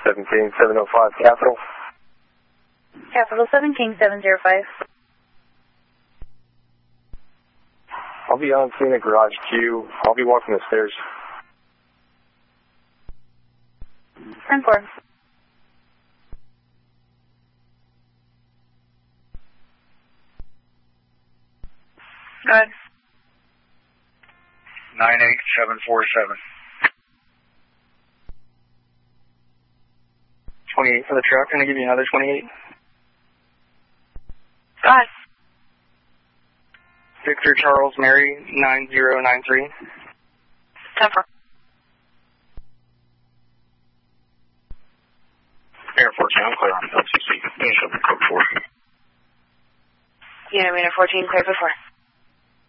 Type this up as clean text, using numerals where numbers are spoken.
17705 Capital. Capital 17705. I'll be on scene at Garage Q. I'll be walking the stairs. 10-4. Go ahead. 98747. 28 for the truck. Can I give you another 28? Go ahead. Victor Charles Mary 9093. 10-4. Air 14, I'm clear on LCC. Finish up the code 4. Unit 14, clear for 4.